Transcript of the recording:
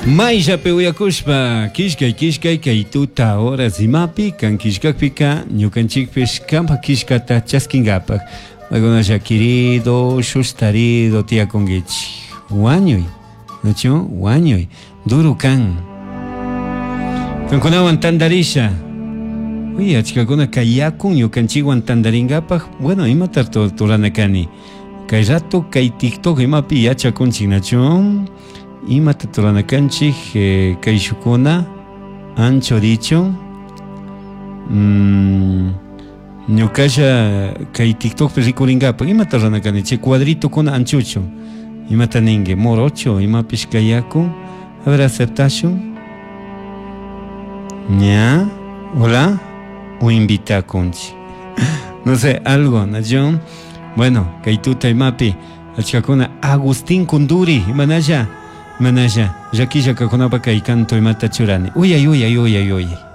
Mayllapi uyakushpa kishkay kaytuta horas imapi kan kishkakpika ñukanchikpish kanpa kishkata chaskinkapak algunas querido shustarido tiyakunkichik wañuy ¿no? Wañuy duro kan kankunawan tandarisha uy achkakuna kayakun ñukanchikwan tandarinkapak bueno imata turanakani kay rato kay TikTok imapi yachakunchik nachu imata turanakanchik kayshukuna ancho dicho ñukasha kay TikTok pe rikurinkapak imata ruranakani chay cuadrito kuna anchucho imata ningue morocho imapish kayakun a ver aceptación ña hola o invitakunchik no sé algo nacho bueno kaytuta imapi achkakuna Agustín Kunduri Manaya Llakilla kakunapa kay canto imata churani uyay